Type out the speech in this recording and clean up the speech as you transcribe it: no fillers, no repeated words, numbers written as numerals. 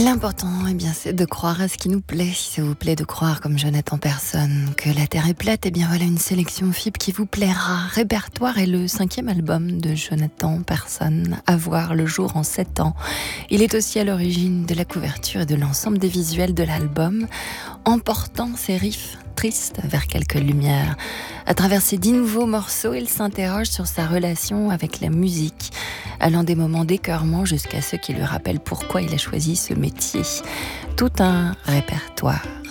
L'important, eh bien, c'est de croire à ce qui nous plaît. Si ça vous plaît de croire, comme Jonathan Persson, que la Terre est plate, eh bien voilà une sélection FIP qui vous plaira. Répertoire est le 5e album de Jonathan Persson, à voir le jour en 7 ans. Il est aussi à l'origine de la couverture et de l'ensemble des visuels de l'album, emportant ses riffs tristes vers quelques lumières. À travers ces 10 nouveaux morceaux, il s'interroge sur sa relation avec la musique, allant des moments d'écœurement jusqu'à ceux qui lui rappellent pourquoi il a choisi ce métier. Tout un répertoire.